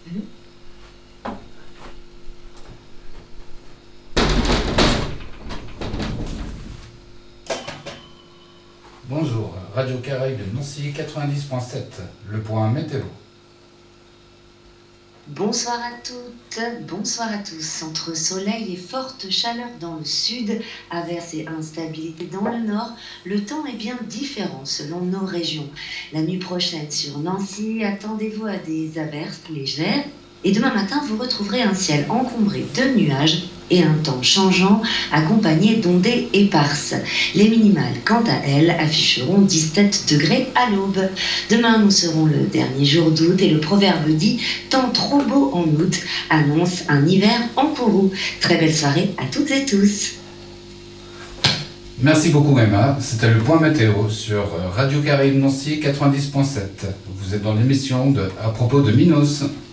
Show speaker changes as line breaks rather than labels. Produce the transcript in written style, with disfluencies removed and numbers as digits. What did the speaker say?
Bonjour, Radio Caraïbe de Nancy 90.7, le point météo.
Bonsoir à toutes, bonsoir à tous. Entre soleil et forte chaleur dans le sud, averses et instabilité dans le nord, le temps est bien différent selon nos régions. La nuit prochaine sur Nancy, attendez-vous à des averses légères. Et demain matin, vous retrouverez un ciel encombré de nuages et un temps changeant accompagné d'ondées éparses. Les minimales, quant à elles, afficheront 17 degrés à l'aube. Demain, nous serons le dernier jour d'août et le proverbe dit « Temps trop beau en août » annonce un hiver en courroux. Très belle soirée à toutes et tous.
Merci beaucoup Emma, c'était le point météo sur Radio Caraïbe Nancy 90.7. Vous êtes dans l'émission à propos de Minos.